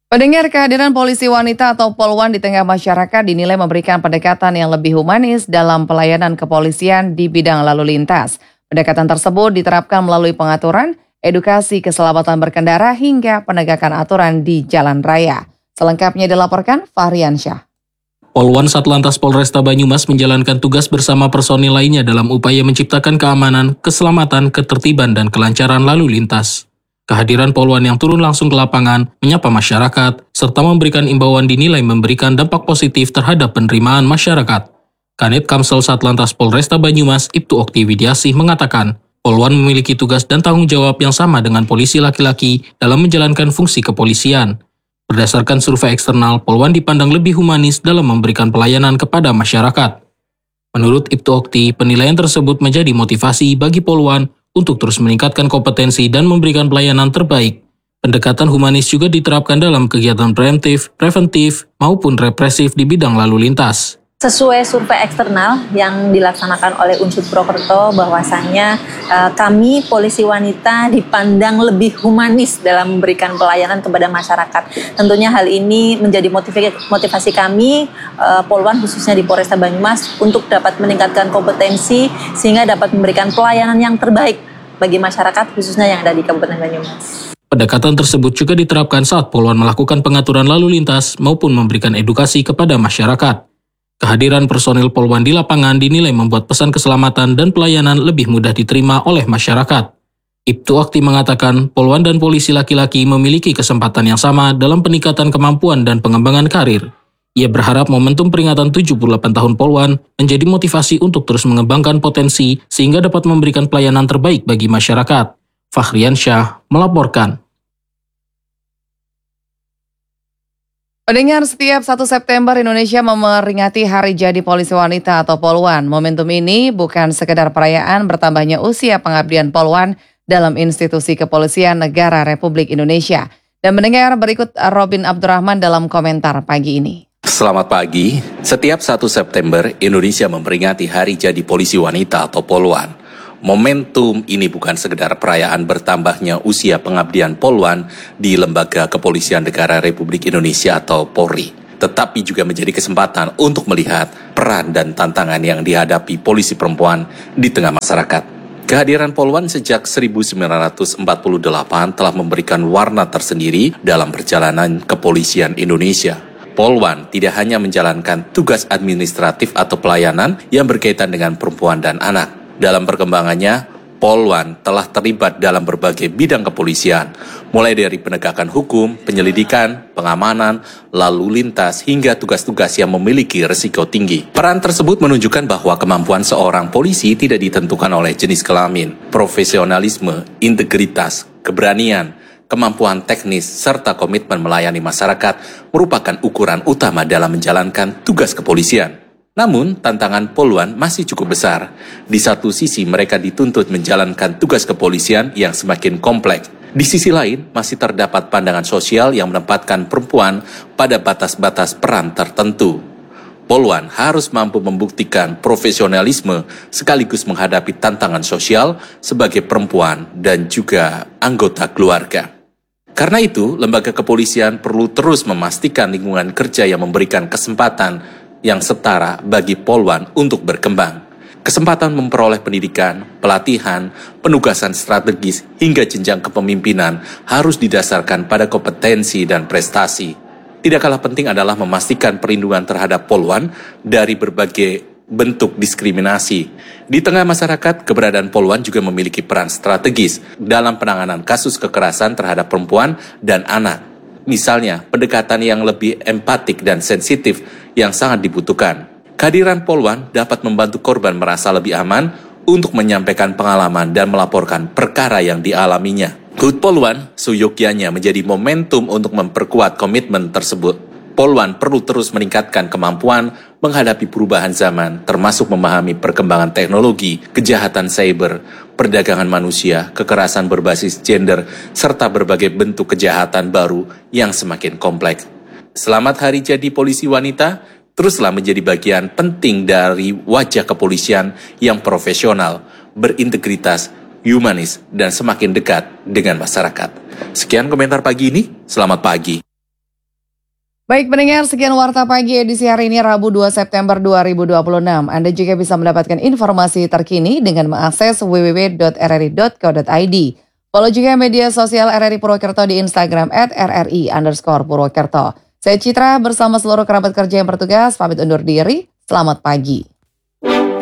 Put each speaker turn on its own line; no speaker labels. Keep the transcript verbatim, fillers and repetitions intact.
Pendengar, kehadiran polisi wanita atau Polwan di tengah masyarakat dinilai memberikan pendekatan yang lebih humanis dalam pelayanan kepolisian di bidang lalu lintas. Pendekatan tersebut diterapkan melalui pengaturan, edukasi keselamatan berkendara hingga penegakan aturan di jalan raya. Selengkapnya dilaporkan Fahrian Syah.
Polwan Satlantas Polresta Banyumas menjalankan tugas bersama personil lainnya dalam upaya menciptakan keamanan, keselamatan, ketertiban, dan kelancaran lalu lintas. Kehadiran Polwan yang turun langsung ke lapangan, menyapa masyarakat, serta memberikan imbauan dinilai memberikan dampak positif terhadap penerimaan masyarakat. Kanit Kamsel Satlantas Polresta Banyumas, Ibtu Okti Widiasih mengatakan, Polwan memiliki tugas dan tanggung jawab yang sama dengan polisi laki-laki dalam menjalankan fungsi kepolisian. Berdasarkan survei eksternal, Polwan dipandang lebih humanis dalam memberikan pelayanan kepada masyarakat. Menurut Ibtu Okti, penilaian tersebut menjadi motivasi bagi Polwan untuk terus meningkatkan kompetensi dan memberikan pelayanan terbaik. Pendekatan humanis juga diterapkan dalam kegiatan preventif, preventif, maupun represif di bidang lalu lintas.
Sesuai survei eksternal yang dilaksanakan oleh Unsur Prokerto, bahwasannya uh, kami polisi wanita dipandang lebih humanis dalam memberikan pelayanan kepada masyarakat. Tentunya hal ini menjadi motivasi, motivasi kami uh, Polwan khususnya di Polresta Banyumas untuk dapat meningkatkan kompetensi sehingga dapat memberikan pelayanan yang terbaik bagi masyarakat khususnya yang ada di Kabupaten Banyumas.
Pendekatan tersebut juga diterapkan saat Polwan melakukan pengaturan lalu lintas maupun memberikan edukasi kepada masyarakat. Kehadiran personil Polwan di lapangan dinilai membuat pesan keselamatan dan pelayanan lebih mudah diterima oleh masyarakat. Ibtu Okti mengatakan, Polwan dan polisi laki-laki memiliki kesempatan yang sama dalam peningkatan kemampuan dan pengembangan karir. Ia berharap momentum peringatan tujuh puluh delapan tahun Polwan menjadi motivasi untuk terus mengembangkan potensi sehingga dapat memberikan pelayanan terbaik bagi masyarakat. Fahrian Syah melaporkan.
Pendengar, setiap satu September Indonesia memperingati Hari Jadi Polisi Wanita atau Polwan. Momentum ini bukan sekedar perayaan bertambahnya usia pengabdian Polwan dalam institusi kepolisian negara Republik Indonesia. Dan mendengar berikut Robin Abdurrahman dalam komentar pagi ini.
Selamat pagi. Setiap satu September Indonesia memperingati Hari Jadi Polisi Wanita atau Polwan. Momentum ini bukan sekedar perayaan bertambahnya usia pengabdian Polwan di Lembaga Kepolisian Negara Republik Indonesia atau Polri, tetapi juga menjadi kesempatan untuk melihat peran dan tantangan yang dihadapi polisi perempuan di tengah masyarakat. Kehadiran Polwan sejak seribu sembilan ratus empat puluh delapan telah memberikan warna tersendiri dalam perjalanan kepolisian Indonesia. Polwan tidak hanya menjalankan tugas administratif atau pelayanan yang berkaitan dengan perempuan dan anak. Dalam perkembangannya, Polwan telah terlibat dalam berbagai bidang kepolisian, mulai dari penegakan hukum, penyelidikan, pengamanan, lalu lintas, hingga tugas-tugas yang memiliki risiko tinggi. Peran tersebut menunjukkan bahwa kemampuan seorang polisi tidak ditentukan oleh jenis kelamin, profesionalisme, integritas, keberanian, kemampuan teknis, serta komitmen melayani masyarakat merupakan ukuran utama dalam menjalankan tugas kepolisian. Namun, tantangan Polwan masih cukup besar. Di satu sisi, mereka dituntut menjalankan tugas kepolisian yang semakin kompleks. Di sisi lain, masih terdapat pandangan sosial yang menempatkan perempuan pada batas-batas peran tertentu. Polwan harus mampu membuktikan profesionalisme sekaligus menghadapi tantangan sosial sebagai perempuan dan juga anggota keluarga. Karena itu, lembaga kepolisian perlu terus memastikan lingkungan kerja yang memberikan kesempatan yang setara bagi Polwan untuk berkembang. Kesempatan memperoleh pendidikan, pelatihan, penugasan strategis, hingga jenjang kepemimpinan harus didasarkan pada kompetensi dan prestasi. Tidak kalah penting adalah memastikan perlindungan terhadap Polwan dari berbagai bentuk diskriminasi. Di tengah masyarakat, keberadaan Polwan juga memiliki peran strategis dalam penanganan kasus kekerasan terhadap perempuan dan anak. Misalnya, pendekatan yang lebih empatik dan sensitif yang sangat dibutuhkan. Kehadiran Polwan dapat membantu korban merasa lebih aman untuk menyampaikan pengalaman dan melaporkan perkara yang dialaminya. Hut Polwan seyogyanya menjadi momentum untuk memperkuat komitmen tersebut. Polwan perlu terus meningkatkan kemampuan menghadapi perubahan zaman, termasuk memahami perkembangan teknologi, kejahatan cyber, perdagangan manusia, kekerasan berbasis gender, serta berbagai bentuk kejahatan baru yang semakin kompleks. Selamat Hari Jadi Polisi Wanita, teruslah menjadi bagian penting dari wajah kepolisian yang profesional, berintegritas, humanis, dan semakin dekat dengan masyarakat. Sekian komentar pagi ini, selamat pagi.
Baik pendengar, sekian Warta Pagi edisi hari ini Rabu dua September dua ribu dua puluh enam. Anda juga bisa mendapatkan informasi terkini dengan mengakses w w w dot r r i dot co dot i d. Follow juga media sosial R R I Purwokerto di Instagram at r r i underscore Purwokerto. Saya Citra bersama seluruh kerabat kerja yang bertugas, pamit undur diri. Selamat pagi.